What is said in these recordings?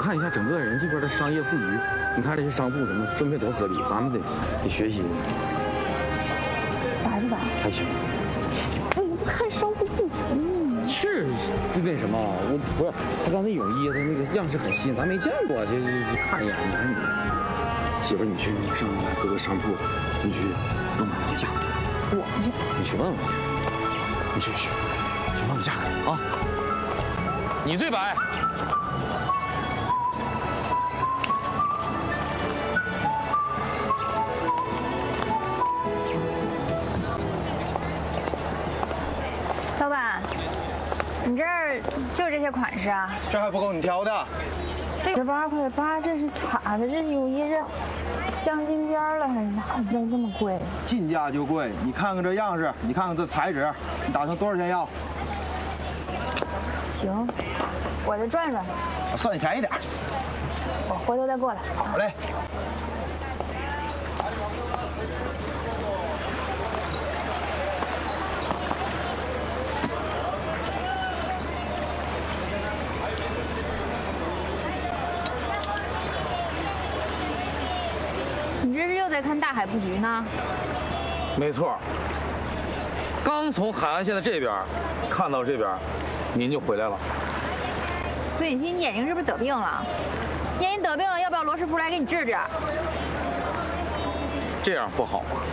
看一下整个人这边的商业布局。你看这些商铺怎么分配多合理，咱们得学习。 白不白？ 还行。 哎，你不看商铺布局呢？ 是那什么，我不是他刚才泳衣，他那个样式很新，咱没见过，这看一眼。你看你媳妇，你去上各个商铺，你去问问他们价格。 我不去， 你去问问去，你去问问价格啊。你最白。 老板，你这儿就这些款式啊？ 这还不够你挑的。 这8.8块，这是擦的，这泳衣这镶金边了，还是哪这么贵？ 进价就贵，你看看这样式，你看看这材质，你打算多少钱要？ 行，我再转转， 我算你便宜点。 我回头再过来。 好嘞。 你这是又在看大海布局呢？ 没错。刚从海岸线的这边看到这边，您就回来了。 对，你眼睛是不是得病了？眼睛得病了，要不要罗师傅来给你治治？ 这样不好啊！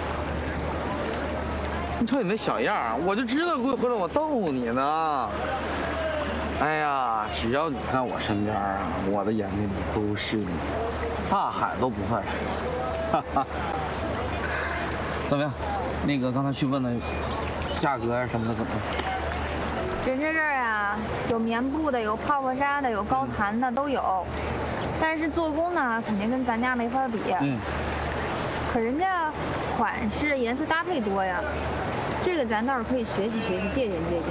你瞅你那小样，我就知道回来我逗你呢。哎呀，只要你在我身边啊，我的眼睛里都是你，大海都不算什么。哈哈。怎么样？那个刚才去问的价格啊什么的怎么样？ 人家这儿啊，有棉布的，有泡泡纱的，有高弹的，都有。但是做工呢，肯定跟咱家没法比。可人家款式、颜色搭配多呀，这个咱倒是可以学习学习、借鉴借鉴。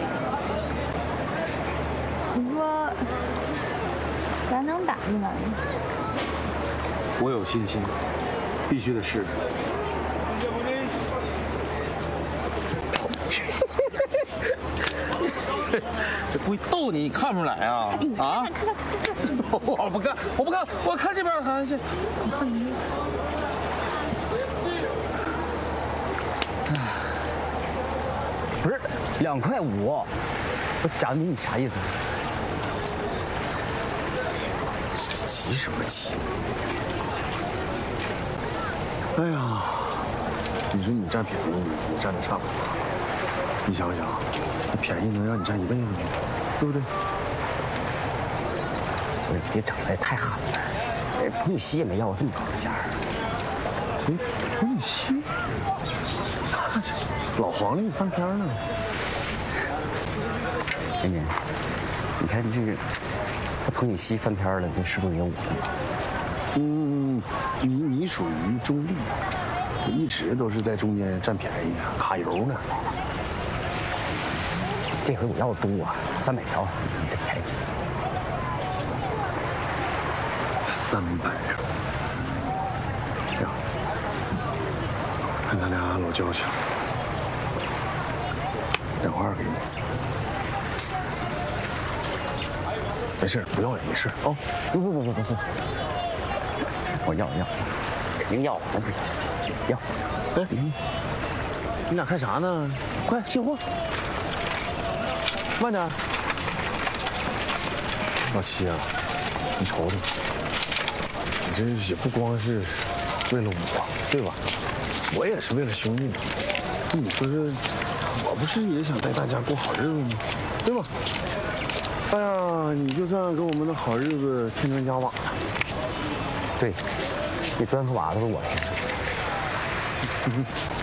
你说，咱能打进来吗？ 我有信心，必须得试试。这故意逗你，你看不出来啊？啊！我不看，我看这边的海岸线。你看你。 不是2.5块，我找你啥意思？ 急什么急？哎呀，你说你占便宜，你占的差不多。你想想，这便宜能让你占一辈子吗？对不对？ 不是，你整的也太狠了！普女西也没要过这么高的价。 普女西，老黄历翻篇了。 妍妍，你看这个，普女西翻篇了，这是不是也有我的？ 你属于中立，一直都是在中间占便宜，卡油呢。 这回我要的多啊，300条，你再便宜。 300呀！这样，看咱俩老交情，2.2给你。没事，不要也没事哦。 不，我要，肯定要，那不行，要。 哎，你俩看啥呢？快进货，慢点。老七啊，你瞅瞅，你这也不光是为了我，对吧？我也是为了兄弟们。你说这，我不是也想带大家过好日子吗？对吧？哎呀，你就算给我们的好日子添砖加瓦了。 对，这砖和瓦都是我添的。